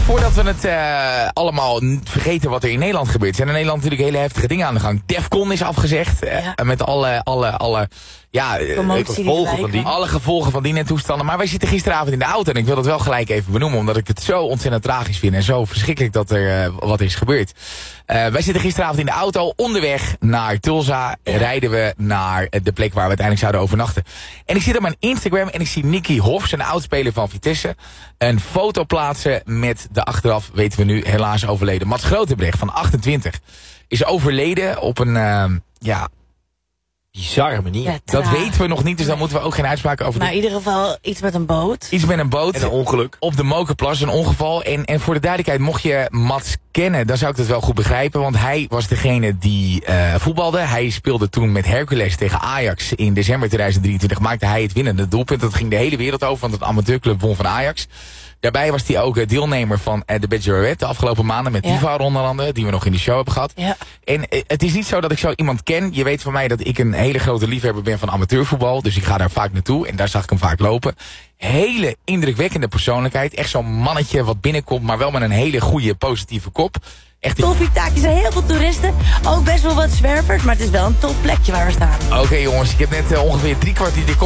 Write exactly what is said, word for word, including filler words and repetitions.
voordat we het uh, allemaal vergeten wat er in Nederland gebeurt, zijn in Nederland natuurlijk hele heftige dingen aan de gang. Defcon is afgezegd. Uh, ja. Met alle, alle, alle, ja, gevolgen van die. alle gevolgen van die en toestanden. Maar wij zitten gisteravond in de auto en ik wil dat wel gelijk even benoemen, omdat ik het zo ontzettend tragisch vind en zo verschrikkelijk dat er uh, wat is gebeurd. Uh, wij zitten gisteravond in de auto, onderweg naar Tulsa, ja. rijden we naar de plek waar we uiteindelijk zouden overnachten. En ik zit op mijn Instagram en ik zie Nicky Hofs, een oudspeler van Vitesse, een foto plaatsen met de achteraf, weten we nu, helaas overleden Mats Grotebrecht van achtentwintig. Is overleden op een, uh, ja... bizarre manier. Ja, dat weten we nog niet, dus daar moeten we ook geen uitspraken over doen. Maar in ieder geval iets met een boot. Iets met een boot. En een ongeluk. Op de Mokerplas, een ongeval. En, en voor de duidelijkheid, mocht je Mats kennen, dan zou ik dat wel goed begrijpen. Want hij was degene die uh, voetbalde. Hij speelde toen met Hercules tegen Ajax. In december tweeduizend drieëntwintig maakte hij het winnende doelpunt. Dat ging de hele wereld over, want het amateurclub won van Ajax. Daarbij was hij ook deelnemer van de Bachelorette de afgelopen maanden met Diva ja. onder andere, die we nog in de show hebben gehad. Ja. En het is niet zo dat ik zo iemand ken. Je weet van mij dat ik een hele grote liefhebber ben van amateurvoetbal. Dus ik ga daar vaak naartoe en daar zag ik hem vaak lopen. Hele indrukwekkende persoonlijkheid. Echt zo'n mannetje wat binnenkomt, maar wel met een hele goede positieve kop. Echt een... Toffie-taakjes, zijn heel veel toeristen. Ook best wel wat zwervers, maar het is wel een tof plekje waar we staan. Oké okay, jongens, ik heb net uh, ongeveer drie kwartier